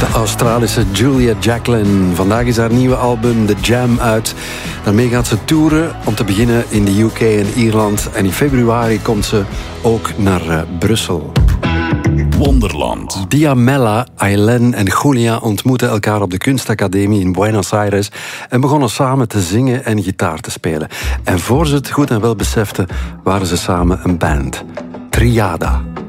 De Australische Julia Jacklin. Vandaag is haar nieuwe album The Jam uit. Daarmee gaat ze toeren, om te beginnen in de UK en Ierland. En in februari komt ze ook naar Brussel. Wonderland. Diamela, Aylen en Julia ontmoetten elkaar op de kunstacademie in Buenos Aires en begonnen samen te zingen en gitaar te spelen. En voor ze het goed en wel beseften, waren ze samen een band. Triada.